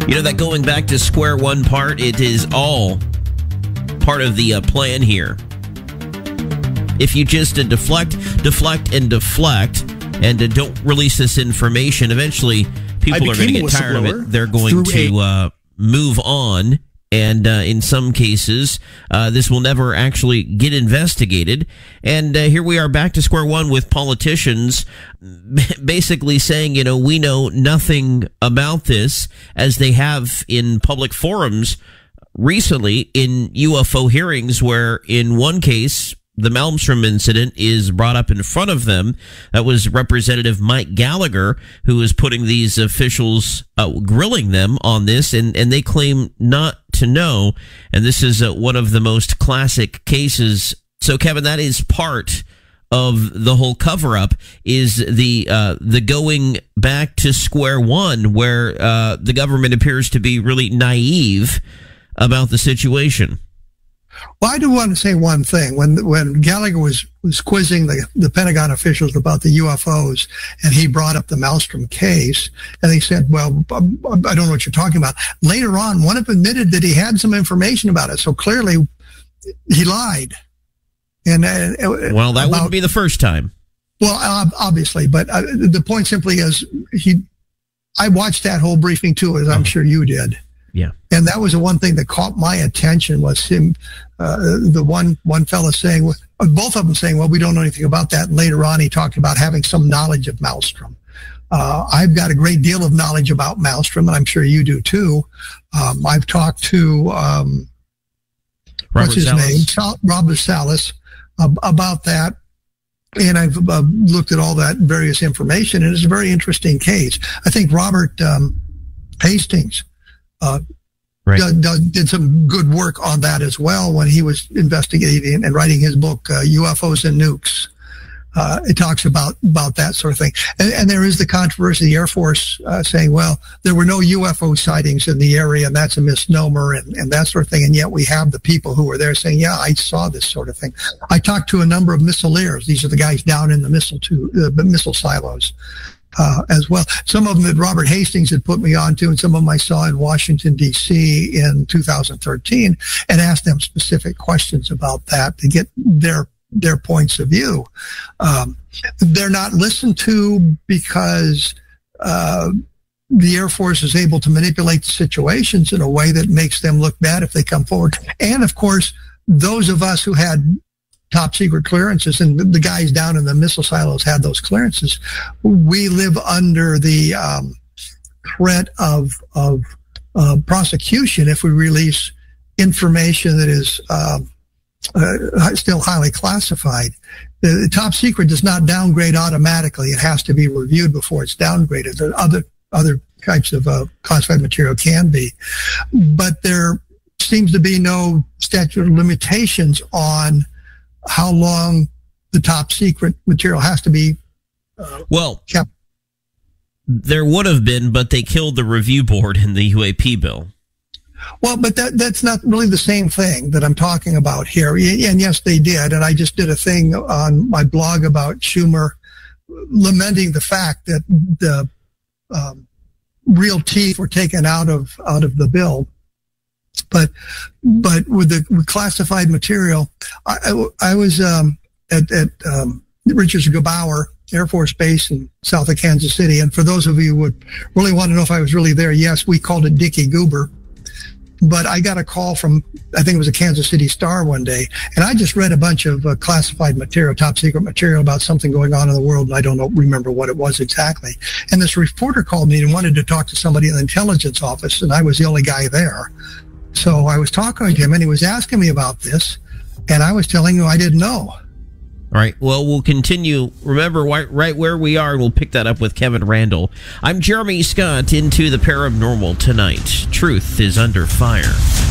You know, that going back to square one part, it is all part of the plan here. If you just deflect, and don't release this information, eventually people are going to get tired of it. They're going to move on. And in some cases, this will never actually get investigated. And here we are back to square one with politicians basically saying, you know, we know nothing about this, as they have in public forums recently in UFO hearings, where in one case, the Malmstrom incident is brought up in front of them. That was Representative Mike Gallagher, who was putting these officials, grilling them on this, and they claim not to know. And this is one of the most classic cases. So, Kevin, that is part of the whole cover-up, is the going back to square one, where the government appears to be really naive about the situation. Well, I do want to say one thing. When Gallagher was quizzing the Pentagon officials about the UFOs, and he brought up the Malmstrom case, and they said, well, I don't know what you're talking about. Later on, one of them admitted that he had some information about it, so clearly he lied. And well, that wouldn't be the first time. Well, obviously, but the point simply is, I watched that whole briefing too, as I'm sure you did. Yeah. And that was the one thing that caught my attention, was him, the one fella saying, both of them saying, well, we don't know anything about that. And later on, he talked about having some knowledge of Malmstrom. I've got a great deal of knowledge about Malmstrom, and I'm sure you do too. I've talked to, what's his name? Robert Salas, about that. And I've looked at all that various information, and it's a very interesting case. I think Robert Hastings did some good work on that as well when he was investigating and writing his book, UFOs and Nukes. It talks about that sort of thing. And there is the controversy, the Air Force saying, well, there were no UFO sightings in the area, and that's a misnomer, and that sort of thing. And yet we have the people who were there saying, yeah, I saw this sort of thing. I talked to a number of missileers. These are the guys down in the missile silos. As well. Some of them that Robert Hastings had put me on to, and some of them I saw in Washington, D.C. in 2013, and asked them specific questions about that to get their points of view. They're not listened to because the Air Force is able to manipulate the situations in a way that makes them look bad if they come forward. And, of course, those of us who had top secret clearances, and the guys down in the missile silos had those clearances, we live under the threat of prosecution if we release information that is still highly classified. The top secret does not downgrade automatically. It has to be reviewed before it's downgraded. There are other types of classified material can be, but there seems to be no statute of limitations on how long the top secret material has to be kept. There would have been, but they killed the review board in the UAP bill. Well, but that's not really the same thing that I'm talking about here. And yes, they did. And I just did a thing on my blog about Schumer lamenting the fact that the real teeth were taken out of the bill. But with classified material, I was at Richards Gebaur Air Force Base in south of Kansas City. And for those of you who would really want to know if I was really there, yes, we called it Dickie Goober. But I got a call from, I think it was a Kansas City Star one day, and I just read a bunch of classified material, top secret material about something going on in the world, and I don't remember what it was exactly. And this reporter called me and wanted to talk to somebody in the intelligence office, and I was the only guy there. So I was talking to him, and he was asking me about this, and I was telling him I didn't know. All right, well, we'll continue. Remember, right where we are, we'll pick that up with Kevin Randle. I'm Jeremy Scott into the paranormal tonight. Truth is under fire.